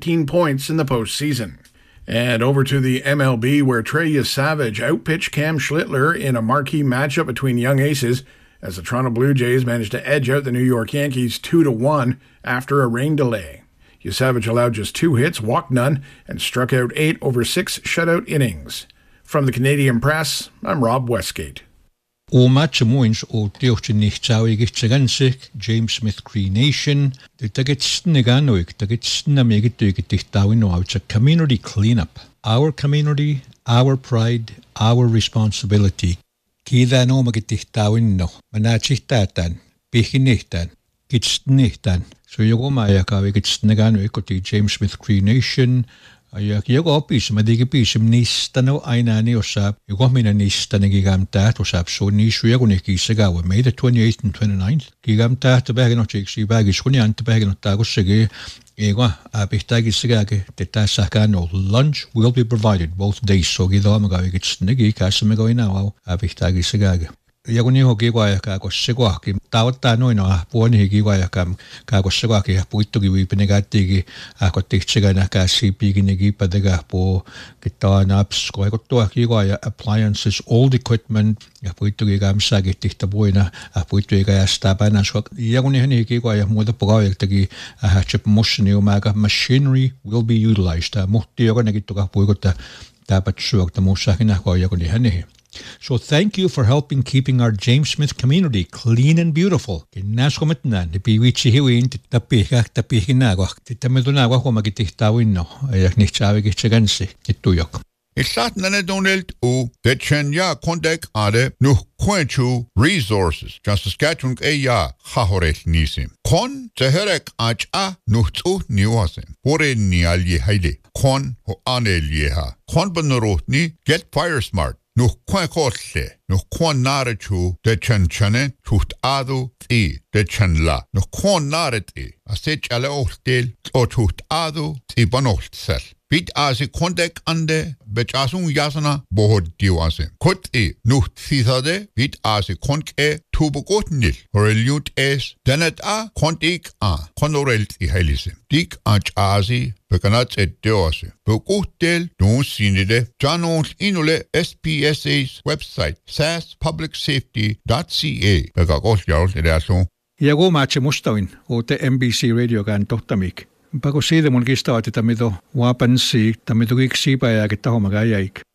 19 points in the postseason. And over to the MLB, where Trey Yesavage outpitched Cam Schlittler in a marquee matchup between young aces, as the Toronto Blue Jays managed to edge out the New York Yankees 2-1 after a rain delay. Yesavage allowed just 2 hits, walked none, and struck out 8 over 6 shutout innings. From the Canadian Press, I'm Rob Westgate. O match moins o deochtje nichtauig tsegansik James Smith Cree Nation the tickets neganoik tickets na megituig tichtawin no out a community cleanup. Our community, our pride, our responsibility. Kida no magitichtawin no manachihtatan bihinihtan kitstnihtan. So yogo maya kawig neganoik o James Smith Cree Nation. Jogo opis madigipis nistano ainani osap yogomina nistane gigamtat osap so nisu yaguniki segawa May the 28th and 29th gigamtat bagino chiksi bagis kunian bagino tagosege ego abistagi segage tetasakano lunch will be provided both days so gidamaga gets nigi kasmego inawa abistagi segage Yaguni hogiwaya kako segwaki tawta no ino puoni higiwaya kam kako segwaki puitugi wipenegati ako tichega na ka CP ginigi padega po kita naps ko to higiwaya appliances old equipment puitugi gam sagi tichta boina puitugi ga stabana so yaguni higiwaya mo da pogawe tagi chip motion umaga machinery will be utilized muhti yaguni gitoga puigota dapat suok ta musakina ko yaguni hani. So thank you for helping keeping our James Smith community clean and beautiful. Kinascomitnan, the Piwichi Hiwin, the Pihinagua, the Tamidunagua, Homagitawino, Nichavigichagansi, it tuyok. Isat nanedonelt u de chenya kontek ade nu kwenchu resources. Just Saskatchewan ya hahoret nisim. Kon teherek acha nuhtu niwasim. Hore ni alye haile. Kon ho anelyeha. Kon benrotni get fire smart. Nu kwen kotle. Nu kwen narechu de chen chane tuht adu ti de chen la. Nu kwen nareti. Asech ale ochtel o tuht adu ti banocht sel. Bit asi kontek ande bechasun yasana bohod diwase. Kot nuht thithade bit asi konke tubukotnil. Horeliut es denet kontik konorelt I helise. Dik asi bekanat et diwase. Bekotel don sinide janons inule SPSA's website saspublicsafety.ca. Begakos jarol edaso. Jago matche mustawin o te NBC radio kan tohtamik. Pako siitä mun kistavat, että mitä wapansi, että mitä kiksi päivää, että homma jäik.